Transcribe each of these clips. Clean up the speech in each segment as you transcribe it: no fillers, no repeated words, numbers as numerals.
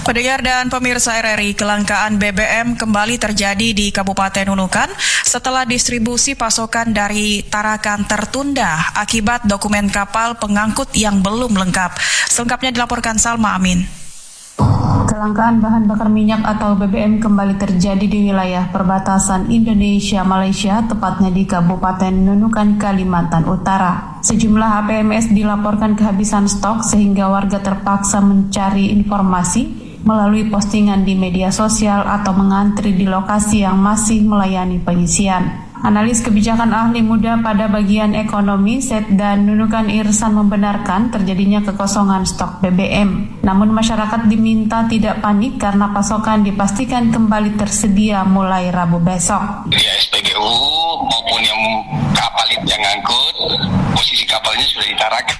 Pendengar dan pemirsa RRI, kelangkaan BBM kembali terjadi di Kabupaten Nunukan setelah distribusi pasokan dari Tarakan tertunda akibat dokumen kapal pengangkut yang belum lengkap. Selengkapnya dilaporkan Salma Amin. Kelangkaan bahan bakar minyak atau BBM kembali terjadi di wilayah perbatasan Indonesia-Malaysia, tepatnya di Kabupaten Nunukan, Kalimantan Utara. Sejumlah APMS dilaporkan kehabisan stok sehingga warga terpaksa mencari informasi melalui postingan di media sosial atau mengantri di lokasi yang masih melayani pengisian. Analis kebijakan ahli muda pada bagian ekonomi Setdan Nunukan Irsan membenarkan terjadinya kekosongan stok BBM. Namun masyarakat diminta tidak panik karena pasokan dipastikan kembali tersedia mulai Rabu besok. Di SPBU maupun yang kapal yang ngangkut, posisi kapalnya sudah ditarakan.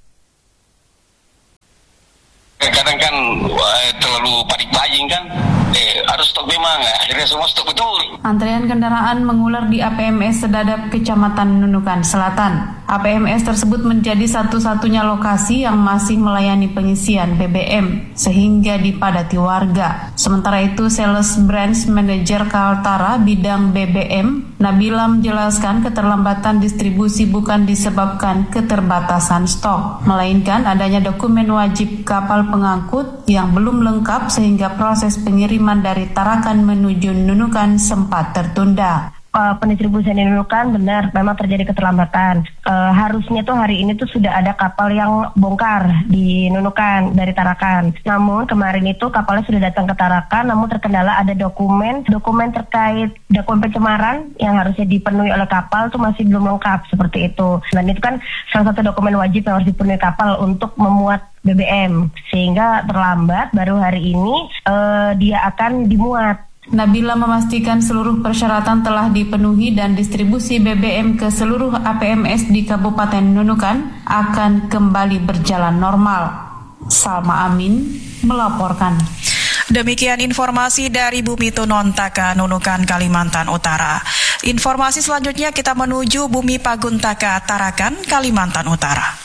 Kadang kan terlalu panik buying kan, harus stok memang, akhirnya semua stok betul. Antrean kendaraan mengular di APMS Sedadap Kecamatan Nunukan Selatan. APMS tersebut menjadi satu-satunya lokasi yang masih melayani pengisian BBM sehingga dipadati warga. Sementara itu, Sales Branch Manager Kaltara bidang BBM Nabila menjelaskan keterlambatan distribusi bukan disebabkan keterbatasan stok, melainkan adanya dokumen wajib kapal pengangkut yang belum lengkap sehingga proses pengiriman dari Tarakan menuju Nunukan sempat tertunda. Pendistribusian di Nunukan benar memang terjadi keterlambatan. Harusnya tuh hari ini tuh sudah ada kapal yang bongkar di Nunukan dari Tarakan. Namun kemarin itu kapalnya sudah datang ke Tarakan, namun terkendala ada dokumen terkait dokumen pencemaran yang harusnya dipenuhi oleh kapal tuh masih belum lengkap seperti itu. Dan itu kan salah satu dokumen wajib yang harus dipenuhi kapal untuk memuat BBM, sehingga terlambat. Baru hari ini dia akan dimuat. Nabila memastikan seluruh persyaratan telah dipenuhi dan distribusi BBM ke seluruh APMS di Kabupaten Nunukan akan kembali berjalan normal. Salma Amin melaporkan. Demikian informasi dari Bumi Tunontaka, Nunukan, Kalimantan Utara. Informasi selanjutnya kita menuju Bumi Paguntaka, Tarakan, Kalimantan Utara.